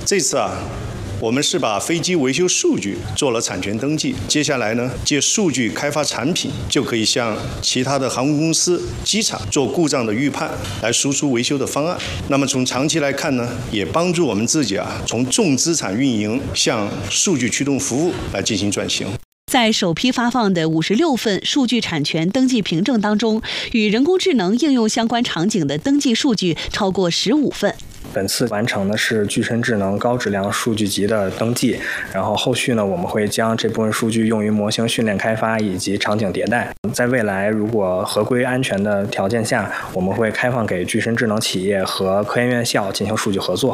这次我们是把飞机维修数据做了产权登记，接下来呢，借数据开发产品，就可以向其他的航空公司、机场做故障的预判，来输出维修的方案。那么从长期来看呢，也帮助我们自己从重资产运营向数据驱动服务来进行转型。 在首批发放的56份数据产权登记凭证当中，与人工智能应用相关场景的登记数据超过15份。 本次完成的是具身智能高质量数据集的登记，然后后续呢，我们会将这部分数据用于模型训练开发以及场景迭代。在未来，如果合规安全的条件下，我们会开放给具身智能企业和科研院校进行数据合作。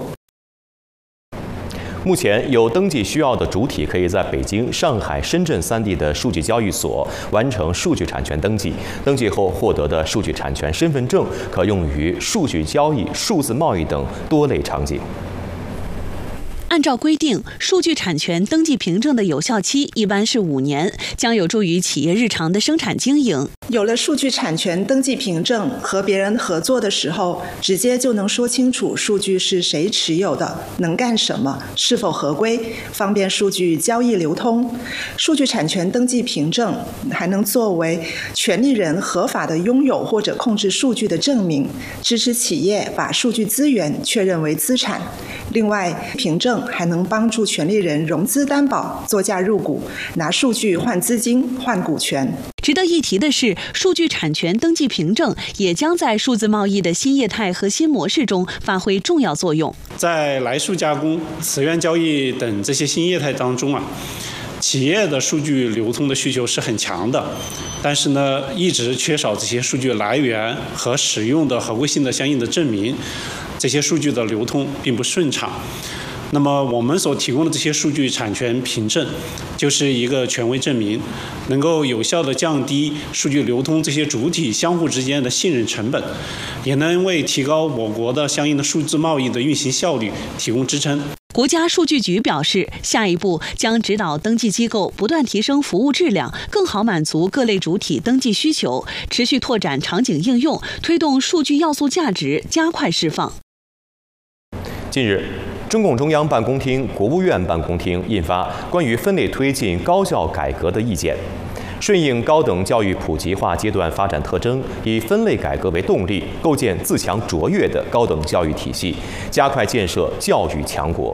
目前有登记需要的主体可以在北京、上海、深圳3地的数据交易所完成数据产权登记。登记后获得的数据产权身份证可用于数据交易、数字贸易等多类场景。 按照规定，数据产权登记凭证的有效期一般是5年，将有助于企业日常的生产经营。 有了数据产权登记凭证，和别人合作的时候，直接就能说清楚数据是谁持有的，能干什么，是否合规，方便数据交易流通。数据产权登记凭证还能作为权利人合法的拥有或者控制数据的证明，支持企业把数据资源确认为资产。另外，凭证还能帮助权利人融资担保、作价入股，拿数据换资金、换股权。 值得一提的是，数据产权登记凭证也将在数字贸易的新业态和新模式中发挥重要作用。 在来数加工、词源交易等这些新业态当中企业的数据流通的需求是很强的，但是呢，一直缺少这些数据来源和使用的合规性的相应的证明，这些数据的流通并不顺畅。那么我们所提供的这些数据产权凭证，就是一个权威证明，能够有效地降低数据流通这些主体相互之间的信任成本，也能为提高我国的相应的数字贸易的运行效率提供支撑。 国家数据局表示，下一步将指导登记机构不断提升服务质量，更好满足各类主体登记需求，持续拓展场景应用，推动数据要素价值加快释放。 近日，中共中央办公厅、国务院办公厅印发关于分类推进高校改革的意见，顺应高等教育普及化阶段发展特征，以分类改革为动力，构建自强卓越的高等教育体系，加快建设教育强国。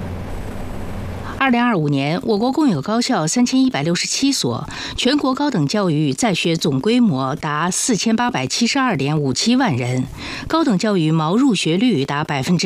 2025年，我国共有高校3167所，全国高等教育在学总规模达4872.57万人，高等教育毛入学率达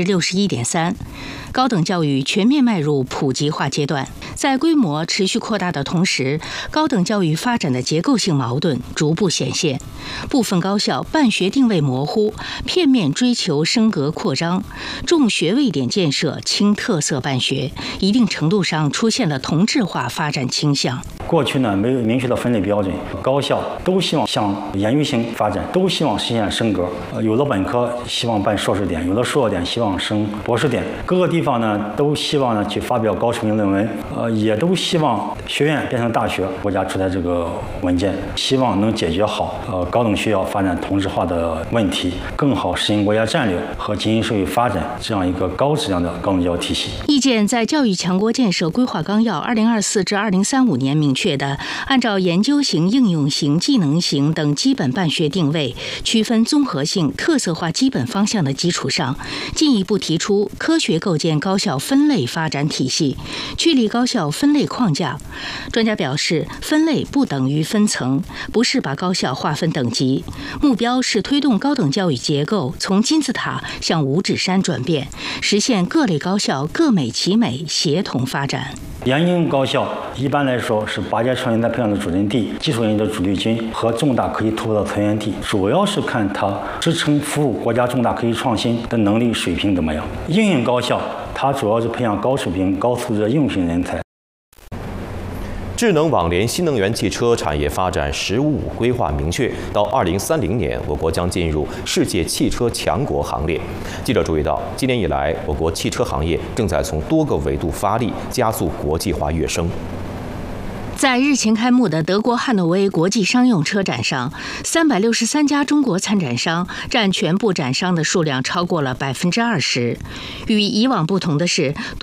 61.3%，高等教育全面迈入普及化阶段。在规模持续扩大的同时，高等教育发展的结构性矛盾逐步显现，部分高校办学定位模糊，片面追求升格扩张，重学位点建设，轻特色办学，一定程度上出现了同质化发展倾向。 过去呢，没有明确的分类标准，高校都希望向研究型发展，都希望实现升格。有的本科希望办硕士点，有的硕士点希望升博士点，各个地方呢都希望呢去发表高水平论文，也都希望学院变成大学。国家出台这个文件，希望能解决好高等学校发展同质化的问题，更好实行国家战略和经济社会发展这样一个高质量的高等教育体系。 意见在教育强国建设规划纲要2024至2035年明确的按照研究型、应用型、技能型等基本办学定位，区分综合性、特色化基本方向的基础上，进一步提出科学构建高校分类发展体系，确立高校分类框架。专家表示，分类不等于分层，不是把高校划分等级，目标是推动高等教育结构从金字塔向五指山转变，实现各类高校各美其美，协同发展。 研究高校一般来说是拔尖创新人才培养的主阵地、基础研究的主力军和重大科技突破的存源地，主要是看它支撑服务国家重大科技创新的能力水平怎么样。应用高校它主要是培养高水平、高素质的应用型人才。 智能网联新能源汽车产业发展“15+5”规划明确，到2030年，我国将进入世界汽车强国行列。记者注意到，今年以来，我国汽车行业正在从多个维度发力，加速国际化跃升。 在日前开幕的德国汉诺威国际商用车展上，363家中国参展商占全部展商的数量超过了20%。与以往不同的是，